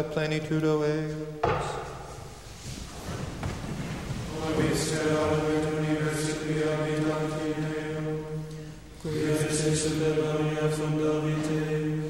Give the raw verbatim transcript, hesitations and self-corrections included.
plenitudo eos. Vobis terrarum universi habitanti Deo, quia esse gloria funda vitae,